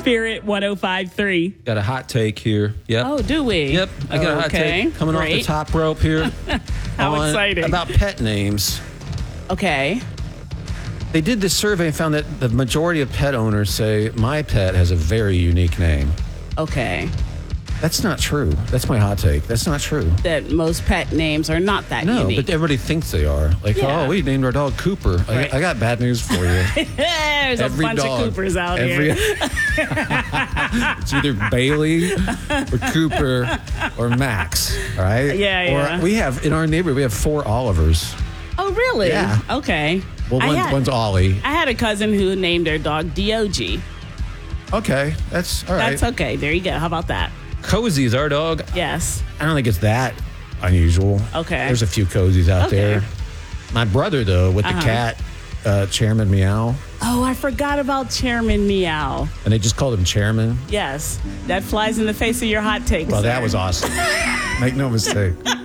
Spirit 105.3. Got a hot take here. Yep. Oh, do we? Yep. I got a hot take coming off the top rope here. How exciting. About pet names. Okay. They did this survey and found that the majority of pet owners say, my pet has a very unique name. Okay. That's not true. That's my hot take. That's not true. That most pet names are not that No, unique. but everybody thinks they are. Like, oh, we named our dog Cooper. Right. I got bad news for you. There's a bunch of Coopers out here. It's either Bailey or Cooper or Max. All right? Yeah. Or we have, in our neighborhood, we have 4 Olivers. Oh, really? Yeah. Okay. Well, one's Ollie. I had a cousin who named their dog Dog. Okay. That's all right. That's okay. There you go. How about that? Cozy is our dog. Yes. I don't think it's that unusual. Okay. There's a few Cozies out there. My brother, though, with the cat, Chairman Meow. Oh, I forgot about Chairman Meow. And they just called him Chairman. Yes. That flies in the face of your hot take. Well, sir. that was awesome. Make no mistake.